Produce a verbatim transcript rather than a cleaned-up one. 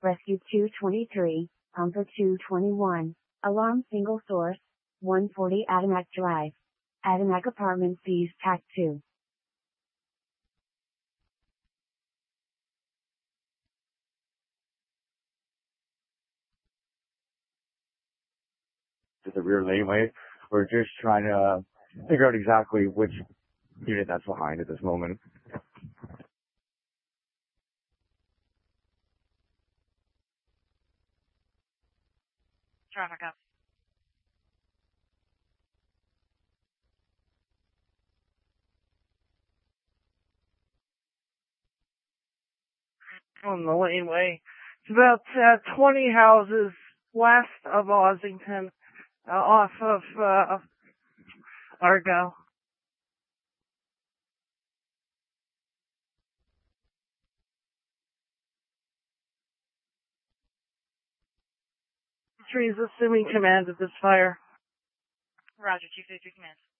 Rescue two twenty-three, Pumper two twenty-one, Alarm Single Source, one forty Adimac Drive. Adimac Apartments East Tac two. To the rear laneway. We're just trying to uh, figure out exactly which unit that's behind at this moment. Traffic up. On the laneway. It's about uh, twenty houses west of Ossington, uh, off of uh, Argo. Three is assuming command of this fire. Roger, two fifty-three command.